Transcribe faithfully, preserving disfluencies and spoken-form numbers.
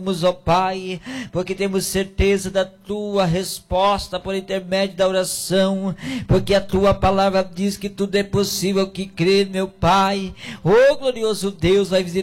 ó Pai, porque temos certeza da Tua resposta por intermédio da oração, porque a Tua palavra diz que tudo é possível que crê, meu Pai. Ô glorioso Deus, vai visitar